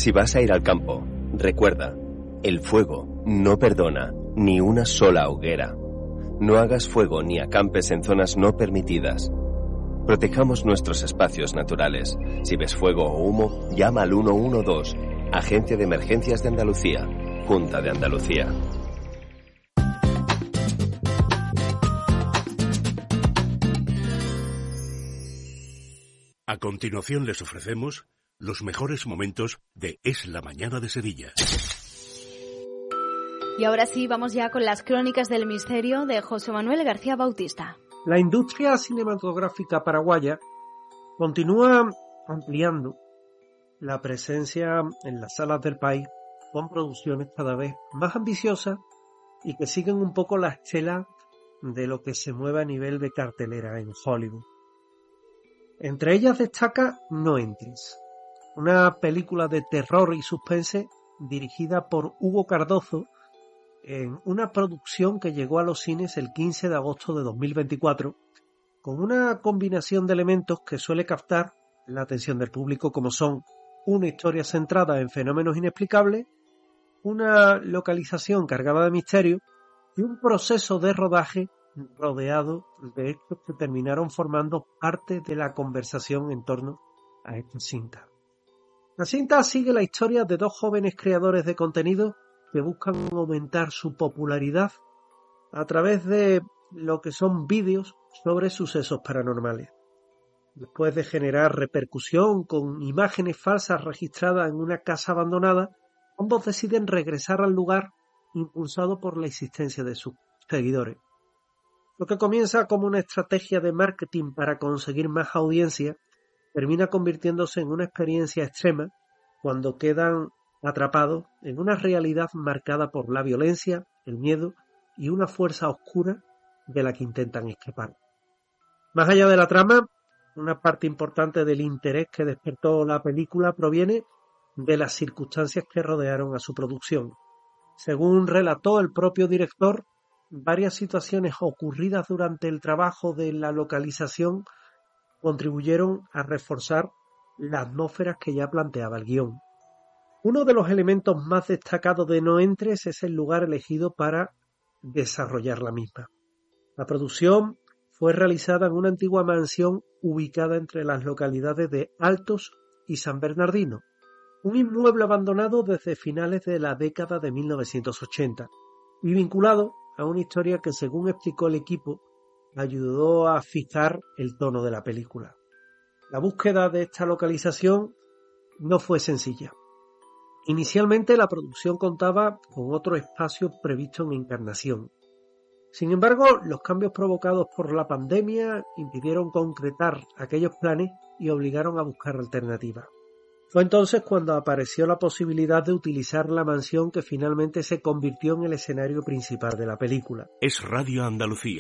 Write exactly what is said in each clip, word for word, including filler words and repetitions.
Si vas a ir al campo, recuerda, el fuego no perdona ni una sola hoguera. No hagas fuego ni acampes en zonas no permitidas. Protejamos nuestros espacios naturales. Si ves fuego o humo, llama al uno uno dos, Agencia de Emergencias de Andalucía, Junta de Andalucía. A continuación les ofrecemos los mejores momentos de Es la Mañana de Sevilla. Y ahora sí, vamos ya con las crónicas del misterio de José Manuel García Bautista. La industria cinematográfica paraguaya continúa ampliando la presencia en las salas del país con producciones cada vez más ambiciosas y que siguen un poco la estela de lo que se mueve a nivel de cartelera en Hollywood. Entre ellas destaca No entres, una película de terror y suspense dirigida por Hugo Cardozo en una producción que llegó a los cines el quince de agosto de dos mil veinticuatro, con una combinación de elementos que suele captar la atención del público, como son una historia centrada en fenómenos inexplicables, una localización cargada de misterio y un proceso de rodaje rodeado de hechos que terminaron formando parte de la conversación en torno a esta cinta. La cinta sigue la historia de dos jóvenes creadores de contenido que buscan aumentar su popularidad a través de lo que son vídeos sobre sucesos paranormales. Después de generar repercusión con imágenes falsas registradas en una casa abandonada, ambos deciden regresar al lugar impulsado por la insistencia de sus seguidores. Lo que comienza como una estrategia de marketing para conseguir más audiencia termina convirtiéndose en una experiencia extrema cuando quedan atrapados en una realidad marcada por la violencia, el miedo y una fuerza oscura de la que intentan escapar. Más allá de la trama, una parte importante del interés que despertó la película proviene de las circunstancias que rodearon a su producción. Según relató el propio director, varias situaciones ocurridas durante el trabajo de la localización contribuyeron a reforzar las atmósferas que ya planteaba el guión. Uno de los elementos más destacados de No entres es el lugar elegido para desarrollar la misma. La producción fue realizada en una antigua mansión ubicada entre las localidades de Altos y San Bernardino, un inmueble abandonado desde finales de la década de mil novecientos ochenta y vinculado a una historia que, según explicó el equipo, ayudó a fijar el tono de la película. La búsqueda de esta localización no fue sencilla. Inicialmente la producción contaba con otro espacio previsto en Encarnación. Sin embargo, los cambios provocados por la pandemia impidieron concretar aquellos planes y obligaron a buscar alternativas. Fue entonces cuando apareció la posibilidad de utilizar la mansión que finalmente se convirtió en el escenario principal de la película. Es Radio Andalucía.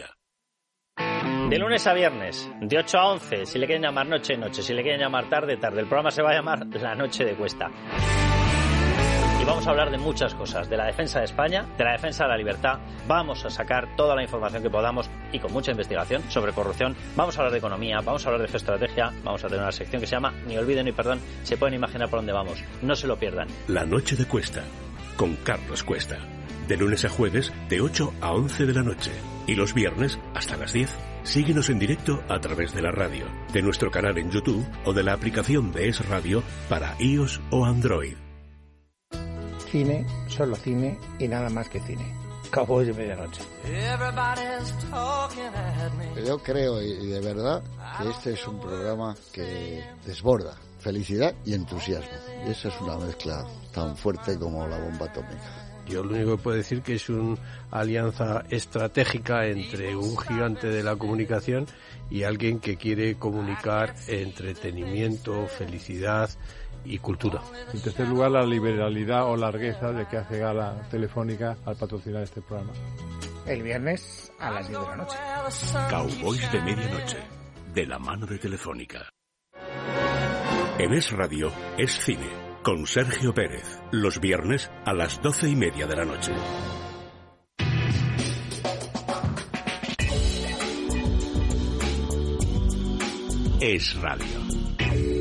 De lunes a viernes, de ocho a once, si le quieren llamar noche, noche, si le quieren llamar tarde, tarde. El programa se va a llamar La Noche de Cuesta. Y vamos a hablar de muchas cosas, de la defensa de España, de la defensa de la libertad. Vamos a sacar toda la información que podamos y con mucha investigación sobre corrupción. Vamos a hablar de economía, vamos a hablar de geoestrategia, vamos a tener una sección que se llama Ni olvido ni perdón. Se pueden imaginar por dónde vamos, no se lo pierdan. La Noche de Cuesta, con Carlos Cuesta. De lunes a jueves, de ocho a once de la noche. Y los viernes, hasta las diez. Síguenos en directo a través de la radio, de nuestro canal en YouTube o de la aplicación de Es Radio para iOS o Android. Cine, solo cine y nada más que cine. Cowboys de medianoche. Yo creo y de verdad que este es un programa que desborda felicidad y entusiasmo. Y eso es una mezcla tan fuerte como la bomba atómica. Yo lo único que puedo decir que es una alianza estratégica entre un gigante de la comunicación y alguien que quiere comunicar entretenimiento, felicidad y cultura. En tercer lugar, la liberalidad o largueza de que hace gala Telefónica al patrocinar este programa. El viernes a las diez de la noche. Cowboys de medianoche, de la mano de Telefónica. En Es Radio, es cine. Con Sergio Pérez, los viernes a las doce y media de la noche. Es Radio.